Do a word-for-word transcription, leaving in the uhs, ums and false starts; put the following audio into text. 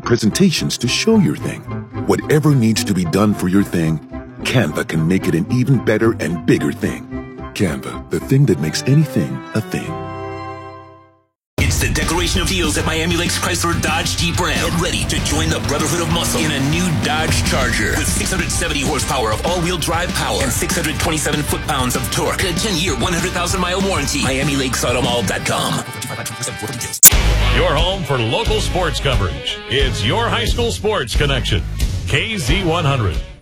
presentations to show your thing. Whatever needs to be done for your thing, Canva can make it an even better and bigger thing. Canva, the thing that makes anything a thing. It's the declaration of deals at Miami Lakes Chrysler Dodge Jeep Ram. Get ready to join the Brotherhood of Muscle in a new Dodge Charger with six hundred seventy horsepower of all-wheel drive power and six hundred twenty-seven foot-pounds of torque. A ten-year, one hundred thousand mile warranty. Miami Lakes Auto Mall dot com. Your home for local sports coverage. It's your high school sports connection. K Z one hundred.